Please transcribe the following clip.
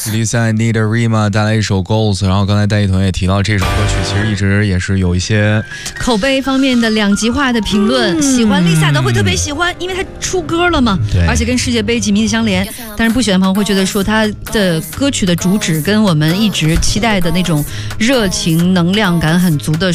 Lisa Need Rima 带来一首 Goals， 然后刚才戴一彤也提到这首歌曲其实一直也是有一些口碑方面的两极化的评论，喜欢 Lisa 的会特别喜欢，因为她出歌了嘛，而且跟世界杯紧密的相连。但是不喜欢的朋友会觉得说她的歌曲的主旨跟我们一直期待的那种热情能量感很足的